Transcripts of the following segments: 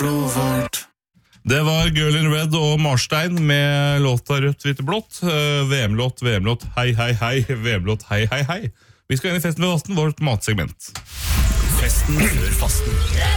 Det var Girl in Red og Marstein med låta Rødt, hvitt, blått. VM-låt, hei, hei, hei. VM-låt, hei, hei, hei. Vi skal inn i Festen ved fasten, vårt matsegment. Festen før fasten.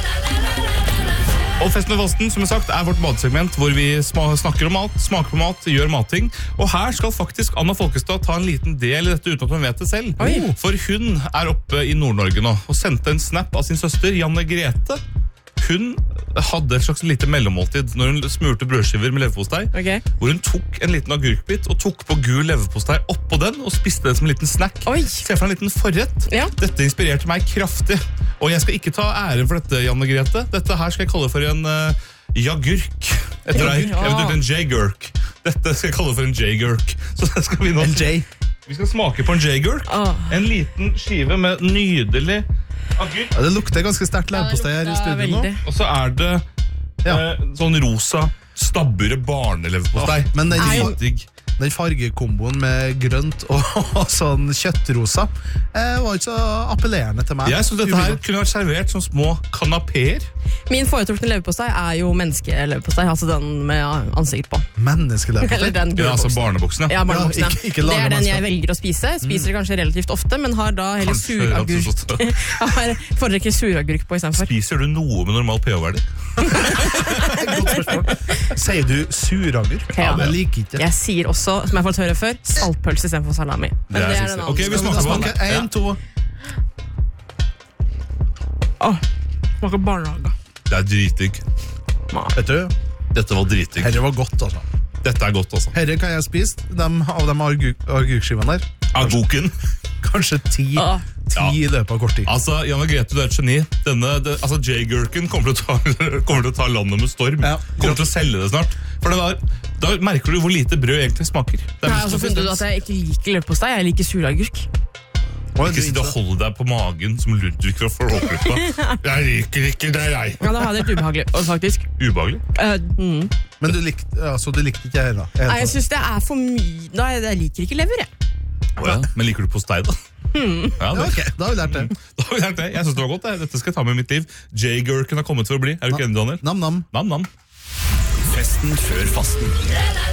Og Festen ved fasten, som sagt, vårt matsegment hvor vi snakker om mat, smaker på mat, gjør matting. Og her skal faktisk Anna Folkestad ta en liten del i dette uten at hun vet det selv. For hun oppe i Nord-Norge nå og sendte en snap av sin søster, Janne Grete. Hun hadde et slags lite mellommåltid når hun smurte brødskiver med leverpostei, hvor hun tok en liten agurkbit og tok på gul leverpostei oppå den og spiste det som en liten snack. Se for en liten forrett. Dette inspirerte meg kraftig. Og jeg skal ikke ta æren for dette, Janne Grete. Dette her skal jeg kalle for en jagurk. Etter deg, eventuelt en J-gurk. Dette skal jeg kalle for en J-gurk. Så det skal vi nå. Vi skal smake på en J-gurk. En liten skive med nydelig agurk. Ja, det lukter ganske sterkt leverpostei her i studio nå. Og så det sånn rosa, stabbure barneleverpostei. Men den fargekomboen med grønt og sånn kjøttrosa var ikke så appellerende til meg. Jeg synes dette her kunne vært servert som små kanapéer. Min foretrukne leverpostei jo menneskeleverpostei, altså den med ansikt på. Menneskeleverpostei? Ja, altså barneboksene. Ja, barneboksene. Ikke det den jeg velger å spise. Spiser det kanskje relativt ofte, men har da heller suragurk. Jeg foretrekker suragurk på i stedet for. Spiser du noe med normal pH-verdi? Godt spørsmål. Sier du suragurk? Ja, jeg liker ikke. Jeg sier også, som jeg har fått høre før, saltpølse i stedet for salami. Men det den andre. Ok, vi smaker på den. 1, 2. Smaker barnehage. Det dritdigg. Vet du? Dette var dritdigg. Herre var godt, altså. Dette godt, altså. Herre kan jeg spise av de agurkskivene der. Aguken. Kanskje 10 i løpet av kort tid. Altså, Janne Grete, du et geni. J-gurken kommer til å ta landet med storm. Kommer til å selge det snart. For da merker du hvor lite brød egentlig smaker. Jeg har også funnet ut at jeg ikke liker leverpostei, jeg liker suragurk. Ikke sitte og holde deg på magen som Ludvig fra Flåklypa. Jeg liker ikke det, jeg. Ja, da har jeg det litt ubehagelig, faktisk. Ubehagelig? Men du likte ikke her da? Nei, jeg synes det for mye. Jeg liker ikke lever, jeg. Men liker du postei da? Ok, da har vi lært det. Jeg synes det var godt, dette skal jeg ta med i mitt liv. J-gurken har kommet for å bli, du ikke enig, Daniel? Nam-nam. Nam-nam. Festen før fasten.